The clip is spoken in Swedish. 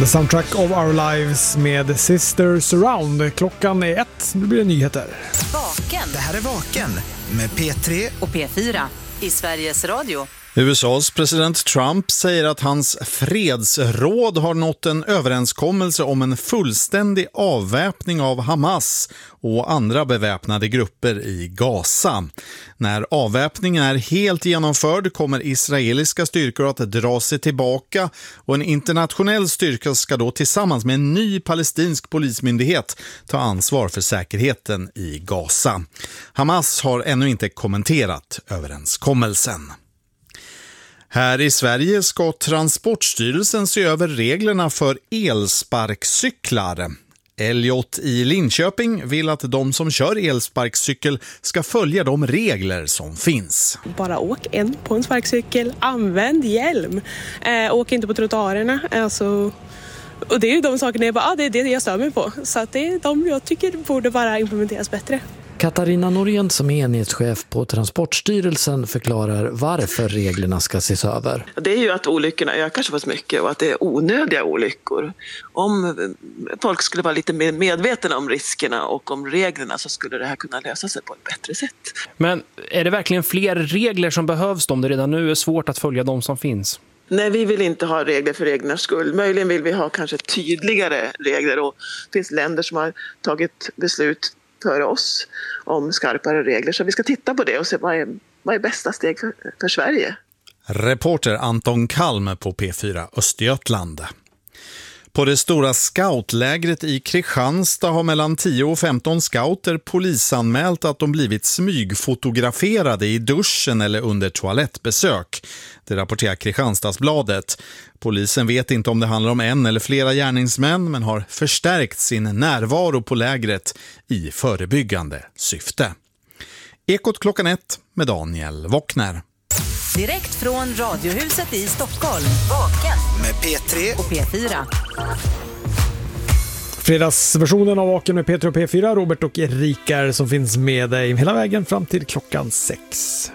The Soundtrack of Our Lives med Sister Surround. Klockan är 1, nu blir det nyheter. Vaken. Det här är Vaken med P3 och P4 i Sveriges Radio. USAs president Trump säger att hans fredsråd har nått en överenskommelse om en fullständig avväpning av Hamas och andra beväpnade grupper i Gaza. När avväpningen är helt genomförd kommer israeliska styrkor att dra sig tillbaka och en internationell styrka ska då tillsammans med en ny palestinsk polismyndighet ta ansvar för säkerheten i Gaza. Hamas har ännu inte kommenterat överenskommelsen. Här i Sverige ska Transportstyrelsen se över reglerna för elsparkcyklar. Elliot i Linköping vill att de som kör elsparkcykel ska följa de regler som finns. Bara åk på en sparkcykel, använd hjälm, åk inte på trottoarerna. Och det är ju de sakerna det är det jag stör mig på. Så att det är de jag tycker borde bara implementeras bättre. Katarina Norén som är enhetschef på Transportstyrelsen förklarar varför reglerna ska ses över. Det är ju att olyckorna ökar så pass mycket och att det är onödiga olyckor. Om folk skulle vara lite mer medvetna om riskerna och om reglerna så skulle det här kunna lösa sig på ett bättre sätt. Men är det verkligen fler regler som behövs om det redan nu är svårt att följa de som finns? Nej, vi vill inte ha regler för reglernas skull. Möjligen vill vi ha kanske tydligare regler och det finns länder som har tagit beslut för oss om skarpare regler. Så vi ska titta på det och se vad är bästa steg för Sverige. Reporter Anton Kalm på P4 Östergötland. På det stora scoutlägret i Kristianstad har mellan 10 och 15 scouter polisanmält att de blivit smygfotograferade i duschen eller under toalettbesök. Det rapporterar Kristianstadsbladet. Polisen vet inte om det handlar om en eller flera gärningsmän men har förstärkt sin närvaro på lägret i förebyggande syfte. Ekot klockan 1 med Daniel Wockner. Direkt från Radiohuset i Stockholm. Vaken med P3 och P4. Fredagsversionen av Vaken med P3 och P4. Robert och Erika som finns med dig hela vägen fram till klockan 6.